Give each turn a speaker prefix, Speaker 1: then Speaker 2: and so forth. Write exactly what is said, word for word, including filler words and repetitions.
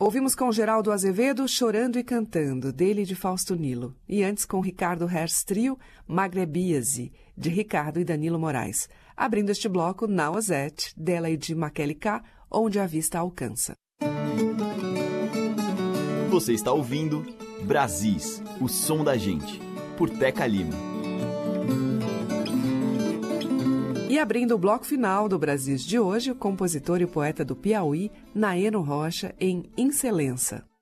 Speaker 1: Ouvimos com Geraldo Azevedo, Chorando e Cantando, dele de Fausto Nilo. E antes com Ricardo Herz Trio, Magrebíase, de Ricardo e Danilo Moraes. Abrindo este bloco, Nauazete, dela e de Makely K, Onde a Vista Alcança.
Speaker 2: Você está ouvindo Brasis, o som da gente, por Teca Lima.
Speaker 1: E abrindo o bloco final do Brasis de hoje, o compositor e o poeta do Piauí, Naeno Rocha, em Incelença.